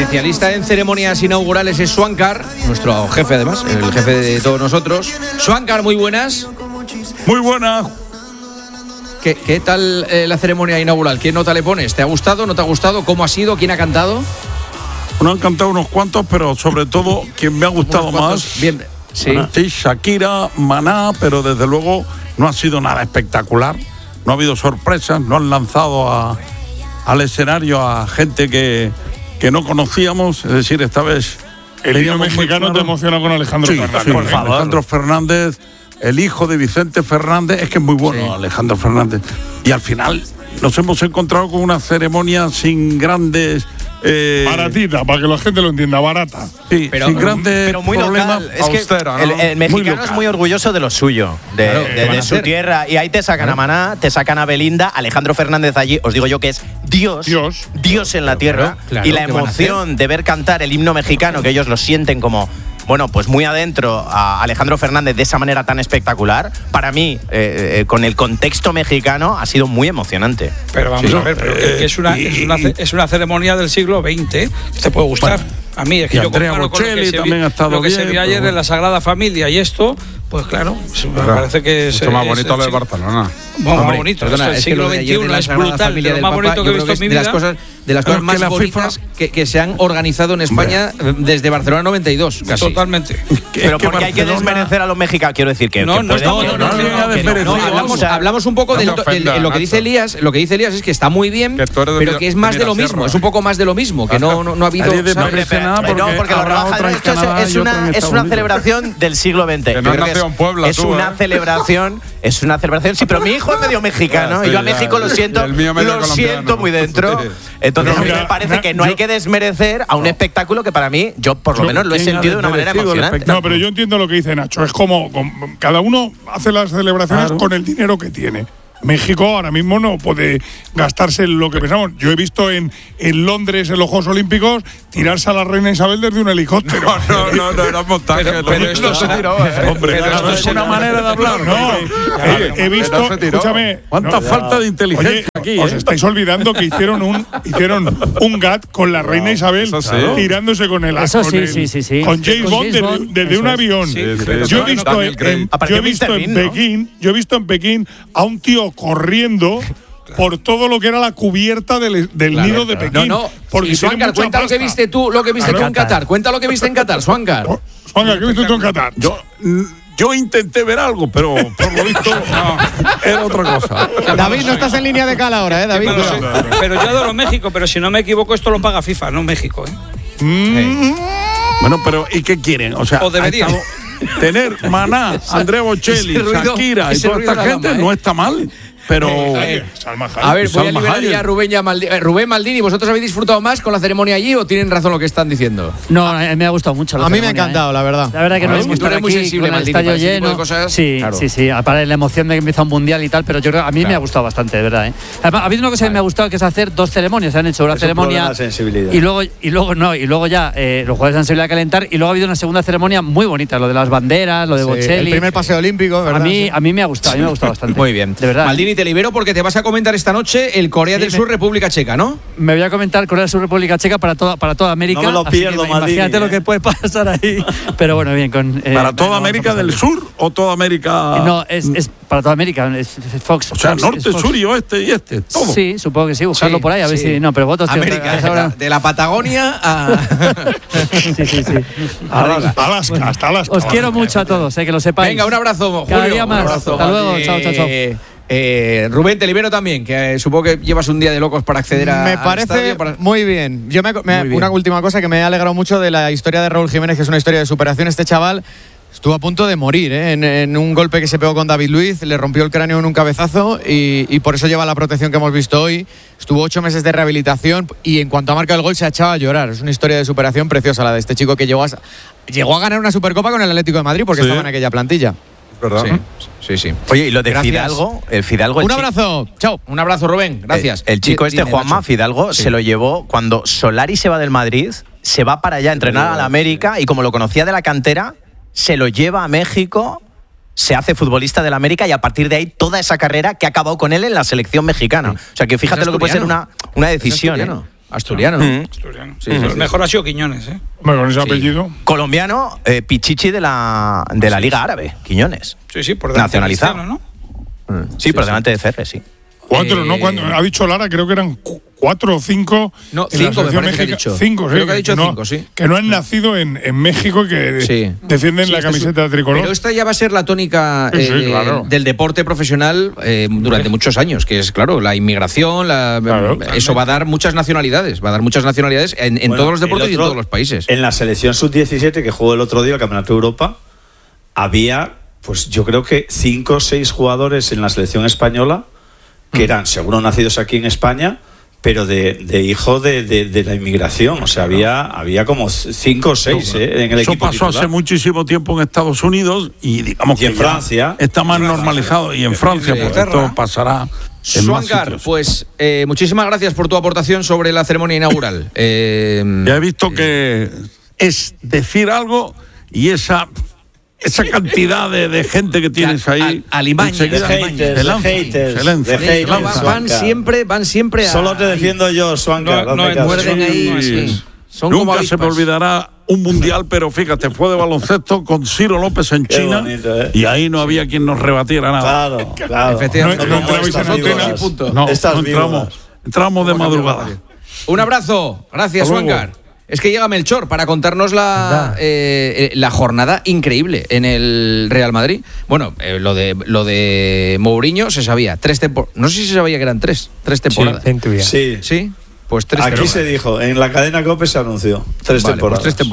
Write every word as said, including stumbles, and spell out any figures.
especialista en ceremonias inaugurales es Swankar, nuestro jefe además, el jefe de todos nosotros. Swankar, muy buenas. Muy buenas. ¿Qué, qué tal eh, la ceremonia inaugural? ¿Qué nota le pones? ¿Te ha gustado? ¿No te ha gustado? ¿Cómo ha sido? ¿Quién ha cantado? Bueno, han cantado unos cuantos, pero sobre todo quien me ha gustado más. Bien, sí. Sí, Shakira, Maná, pero desde luego no ha sido nada espectacular. No ha habido sorpresas, no han lanzado a, al escenario a gente que, que no conocíamos. Es decir, esta vez el himno mexicano claro. Te emociona con Alejandro sí, Fernández. Sí, por favor. Alejandro Fernández, el hijo de Vicente Fernández, es que es muy bueno, sí. Alejandro Fernández. Y al final nos hemos encontrado con una ceremonia sin grandes... Eh, Baratita, para que la gente lo entienda, barata. Sí, pero, sin grandes pero muy problemas. local. Es que austera, ¿no? el, el mexicano muy es muy orgulloso de lo suyo, de, claro, de, de su tierra. Y ahí te sacan a Maná, te sacan a Belinda, Alejandro Fernández allí, os digo yo que es Dios, Dios, Dios en la tierra. Claro, claro, y la emoción de ver cantar el himno mexicano, que ellos lo sienten como... Bueno, pues muy adentro a Alejandro Fernández de esa manera tan espectacular, para mí, eh, eh, con el contexto mexicano, ha sido muy emocionante. Pero vamos sí, a ver, pero eh, que es, una, es, una, es una ceremonia del siglo veinte, te puede gustar. Bueno, a mí es que y yo Andrea comparo Bocelli con lo que, se, también ha estado lo que bien, se vio ayer bueno. en la Sagrada Familia y esto, pues claro, me parece que es... Mucho más bonito es, lo de Barcelona. Bueno, más bonito, perdona, el siglo veintiuno es brutal, de lo más bonito que he visto en mi vida. De las cosas, de las cosas más bonitas que, que se han organizado en España desde Barcelona noventa y dos, casi. Totalmente. Pero porque hay que desmerecer a los mexicanos, quiero decir que... No, no, no, no, hablamos un poco de lo que dice Elías, lo que dice Elías es que está muy bien, pero que es más de lo mismo, es un poco más de lo mismo, que no no ha habido... No, porque lo rebajan. Esto es una es una celebración del siglo veinte. Es una celebración, es una celebración, sí, pero mi hijo es medio mexicano y yo a México lo siento, lo siento muy dentro. Entonces a mí me parece que no hay que desmerecer a un espectáculo que para mí, yo por lo menos lo he sentido de una manera emocionante. No, pero yo entiendo lo que dice Nacho. Es como cada uno hace las celebraciones con el dinero que tiene. México ahora mismo no puede gastarse lo que pensamos. Yo he visto en, en Londres, en los Juegos Olímpicos, tirarse a la reina Isabel desde un helicóptero. No, no, no, no era montaje. Pero, pero esto se tiró, eh. Hombre, pero esto es una manera de hablar. No, he, he visto, escúchame. ¿Cuánta no, falta de inteligencia oye, aquí? Os eh? estáis olvidando que hicieron un hicieron un gat con la reina Isabel sí. tirándose con el Eso con, sí, el, sí, sí, sí. con James con Bond James desde, Bond, desde un es. avión. Sí, sí, yo he sí, visto en, en, yo he visto en Bean, Pekín, ¿no? yo he visto en Pekín a un tío corriendo por todo lo que era la cubierta del, del Claro, nido de claro. Pekín. No, no. Porque y Swankar, cuenta lo que viste tú, lo que viste tú en Qatar. Cuenta lo que viste en Qatar, Swankar. Swankar, ¿qué viste tú en Qatar? Yo, yo intenté ver algo, pero por lo visto no, era otra cosa. David, no estás en línea de cal ahora, ¿eh, David? Pero, sí, pero yo adoro México, pero si no me equivoco, esto lo paga FIFA, no México, ¿eh? Mm. Bueno, pero ¿y qué quieren? O sea, o deberían. Tener Maná, Andrea Bocelli, Shakira y toda esta gente gama, ¿eh? no está mal. Pero. Eh, a ver, voy a liberar ya a Rubén y a Maldini. Eh, Rubén, Maldini, ¿vosotros habéis disfrutado más con la ceremonia allí o tienen razón lo que están diciendo? No, me ha gustado mucho. La a mí me ha ceremonia, encantado, ¿eh? la verdad. La verdad que no es que tú eres muy sensible, con el Maldini, estadio para ese tipo de lleno. cosas. Sí, Claro. sí, sí. Para la emoción de que empieza un mundial y tal, pero yo creo a mí Claro. me ha gustado bastante, de verdad. ¿eh? Además, ha habido una cosa que me ha gustado que es hacer dos ceremonias. Se han hecho una es ceremonia un y luego y luego no y luego ya eh, los jugadores han salido a calentar y luego ha habido una segunda ceremonia muy bonita, lo de las banderas, lo de Sí, Bocelli. el primer paseo olímpico, ¿verdad? A mí a mí me ha gustado, a mí me ha gustado bastante. Muy bien. De verdad. Maldini, te libero porque te vas a comentar esta noche el Corea Sí, del me- Sur, República Checa, ¿no? Me voy a comentar Corea del Sur, República Checa para toda para toda América. No me lo así que pierdo, Maldini, imagínate eh. lo que puede pasar ahí. Pero bueno, bien con eh, ¿Para toda no, América no del Sur o toda América? No, es, es para toda América, es, es Fox. O sea, Fox, norte, es Fox. sur y oeste y este, todo. Sí, supongo que sí, buscarlo Sí, por ahí, a ver sí. si. No, pero votos. tío, América, a esa hora- de la Patagonia a. Sí, sí, sí. Alaska, Alaska, hasta Alaska. Os quiero mucho a todos, eh, que lo sepáis. Venga, un abrazo, Julio. Cada día Un más. abrazo. Hasta luego, chao, chao, chao. Eh, eh, Rubén, te libero también, que eh, supongo que llevas un día de locos para acceder a. Me al parece estadio para- muy bien. Yo me, me- Muy bien. Una última cosa que me ha alegrado mucho de la historia de Raúl Jiménez, que es una historia de superación. Este chaval estuvo a punto de morir, ¿eh? en, en un golpe que se pegó con David Luiz, le rompió el cráneo en un cabezazo y, y por eso lleva la protección que hemos visto hoy. Estuvo ocho meses de rehabilitación y en cuanto ha marcado el gol se ha echado a llorar. Es una historia de superación preciosa la de este chico que llegó a, llegó a ganar una Supercopa con el Atlético de Madrid porque Sí. estaba en aquella plantilla. ¿Verdad? Sí, sí, sí. Oye, y lo de Gracias. Fidalgo, el Fidalgo. el Un chi- abrazo, chao. Un abrazo, Rubén, gracias. El, el chico Di- este, dime, Juanma Nacho. Fidalgo, Sí. se lo llevó cuando Solari se va del Madrid, se va para allá a entrenar a la América y como lo conocía de la cantera, se lo lleva a México, se hace futbolista del América y a partir de ahí toda esa carrera que ha acabado con él en la selección mexicana. Sí. O sea que fíjate Es lo que puede ser una, asturiano. una Es decisión. ¿eh? asturiano. Asturiano. Mm. Asturiano. Sí, sí, el mejor ha sido Quiñones, ¿eh? Bueno, con ese sí. apellido. Colombiano, eh, Pichichi de la, de la Liga Árabe, Quiñones. Sí, sí, por delante nacionalizado, de ¿no? Sí, sí, por sí. delante de Cerre, sí. Cuatro, eh, ¿no? Cuando ha dicho Lara, creo que eran cuatro o cinco. No, cinco, me parece que ha dicho. Cinco, sí. Creo que ha dicho que cinco, no, sí. Que no han nacido en, en México y que sí. defienden sí, la camiseta es, tricolor. Pero esta ya va a ser la tónica sí, sí, eh, claro. del deporte profesional eh, durante muchos años, que es, claro, la inmigración, la, claro, eso va a dar muchas nacionalidades, va a dar muchas nacionalidades en, en bueno, todos los deportes otro, y en todos los países. En la selección sub diecisiete que jugó el otro día el Campeonato de Europa, había, pues yo creo que cinco o seis jugadores en la selección española que eran seguro nacidos aquí en España, pero de, de hijo de, de, de la inmigración. O sea, había, había como cinco o seis no, eh, en el eso equipo pasó titular. Hace muchísimo tiempo en Estados Unidos y digamos y que en Francia está más normalizado y en Francia, pues esto pasará. Suancar, pues eh, muchísimas gracias por tu aportación sobre la ceremonia inaugural. eh, ya he visto que es decir algo y esa esa cantidad de, de gente que tienes ahí. Alimaña, de haters, van siempre, van siempre a. Solo te defiendo yo, Suancar. No, no, muerden ahí. Sí. Sí. Son Nunca se me olvidará un mundial, pero fíjate, fue de baloncesto con Ciro López en Qué China bonito, ¿eh? Y ahí no había quien nos rebatiera nada. Claro, claro. Efectivamente, no, no, no, no, no, no entramos, entramos de madrugada. Un abrazo, gracias, Suancar. Es que llega Melchor para contarnos la, eh, la jornada increíble en el Real Madrid. Bueno, eh, lo de lo de Mourinho se sabía, tres temporadas. No sé si se sabía que eran tres, tres temporadas. Sí, sí. Sí, pues tres Aquí temporadas. se dijo, en la cadena COPE se anunció tres vale, temporadas. Pues tres temporadas.